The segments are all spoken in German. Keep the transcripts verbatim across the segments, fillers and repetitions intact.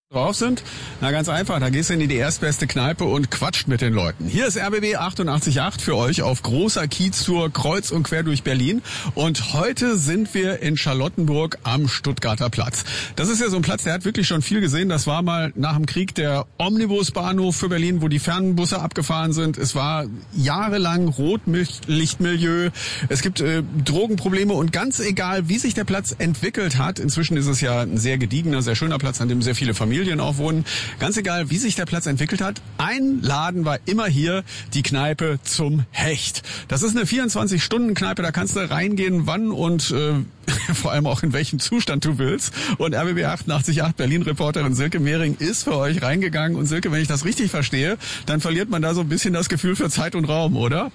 drauf sind? Na ganz einfach, da gehst du in die erstbeste Kneipe und quatscht mit den Leuten. Hier ist R B B achtundachtzig Komma acht für euch auf großer Kieztour kreuz und quer durch Berlin und heute sind wir in Charlottenburg am Stuttgarter Platz. Das ist ja so ein Platz, der hat wirklich schon viel gesehen. Das war mal nach dem Krieg der Omnibusbahnhof für Berlin, wo die Fernbusse abgefahren sind. Es war jahrelang Rotlichtmilieu. Es gibt äh, Drogenprobleme und ganz egal, wie sich der Platz entwickelt hat, inzwischen ist es ja ein sehr gediegener, sehr schöner Platz, an dem sehr viele Familien auch wohnen. Ganz egal, wie sich der Platz entwickelt hat, ein Laden war immer hier, die Kneipe zum Hecht. Das ist eine vierundzwanzig-Stunden-Kneipe, da kannst du reingehen, wann und äh, vor allem auch in welchem Zustand du willst. Und R B B achtundachtzig Komma acht Berlin-Reporterin Silke Mehring ist für euch reingegangen. Und Silke, wenn ich das richtig verstehe, dann verliert man da so ein bisschen das Gefühl für Zeit und Raum, oder?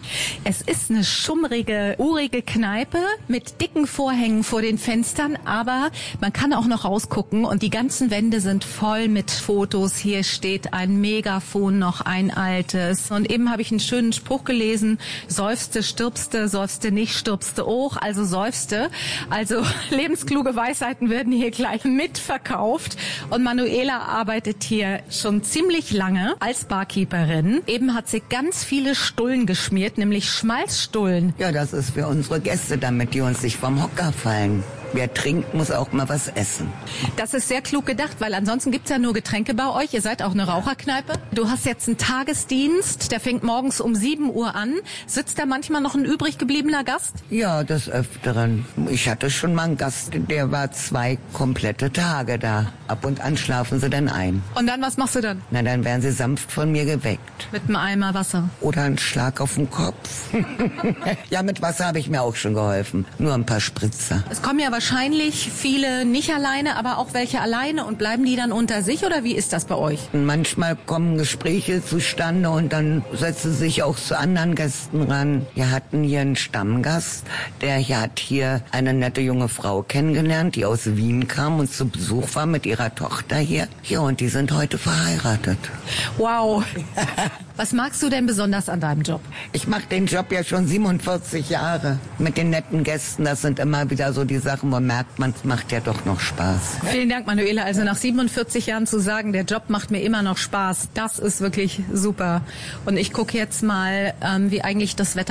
Es ist eine schummrige, urige Kneipe mit dicken Vorhängen vor den Fenstern, aber man kann auch noch rausgucken und die ganzen Wände sind voll mit Fotos. Hier steht ein Megafon, noch ein altes. Und eben habe ich einen schönen Spruch gelesen, seufzte, stirbste, seufzte nicht, stirbste auch, also seufzte. Also lebenskluge Weisheiten werden hier gleich mitverkauft. Und Manuela arbeitet hier schon ziemlich lange als Barkeeperin. Eben hat sie ganz viele Stullen geschmiert, nämlich Schmalzstullen. Ja, das ist für unsere Gäste, damit die uns nicht vom Hocker fallen. Wer trinkt, muss auch mal was essen. Das ist sehr klug gedacht, weil ansonsten gibt's ja nur Getränke bei euch. Ihr seid auch eine Raucherkneipe. Du hast jetzt einen Tagesdienst, der fängt morgens um sieben Uhr an. Sitzt da manchmal noch ein übrig gebliebener Gast? Ja, des Öfteren. Ich hatte schon mal einen Gast, der war zwei komplette Tage da. Ab und an schlafen sie dann ein. Und dann, was machst du dann? Na, dann werden sie sanft von mir geweckt. Mit einem Eimer Wasser? Oder einen Schlag auf den Kopf. Ja, mit Wasser habe ich mir auch schon geholfen. Nur ein paar Spritzer. Es kommen ja wahrscheinlich viele nicht alleine, aber auch welche alleine. Und bleiben die dann unter sich oder wie ist das bei euch? Manchmal kommen Gespräche zustande und dann setzen sie sich auch zu anderen Gästen ran. Wir hatten hier einen Stammgast, der hier hat hier eine nette junge Frau kennengelernt, die aus Wien kam und zu Besuch war mit ihrer Tochter hier. Ja, und die sind heute verheiratet. Wow. Was magst du denn besonders an deinem Job? Ich mache den Job ja schon siebenundvierzig Jahre. Mit den netten Gästen, das sind immer wieder so die Sachen, wo man merkt, man es macht ja doch noch Spaß. Vielen Dank, Manuela. Also nach siebenundvierzig Jahren zu sagen, der Job macht mir immer noch Spaß, das ist wirklich super. Und ich gucke jetzt mal, ähm, wie eigentlich das Wetter